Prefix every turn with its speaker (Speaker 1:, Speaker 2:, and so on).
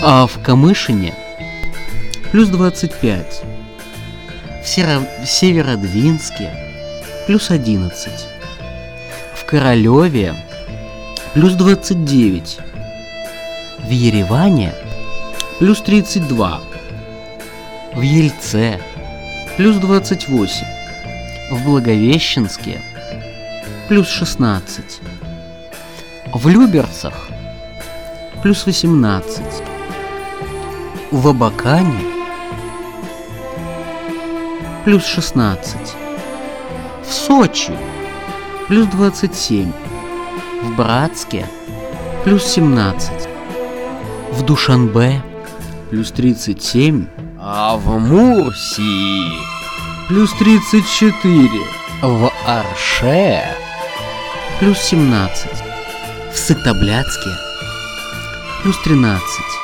Speaker 1: А в Камышине плюс 25. В Северодвинске плюс 11. В Королеве плюс 29. В Ереване плюс 32. В Ельце плюс 28. В Благовещенске плюс 16. В Люберцах плюс 18. В Абакане плюс 16. В Сочи плюс 27. В Братске плюс 17. В Душанбе плюс 37.
Speaker 2: А в Мурсии
Speaker 1: Плюс 34.
Speaker 2: в Арше
Speaker 1: Плюс 17. В Сыктывкаре плюс 13.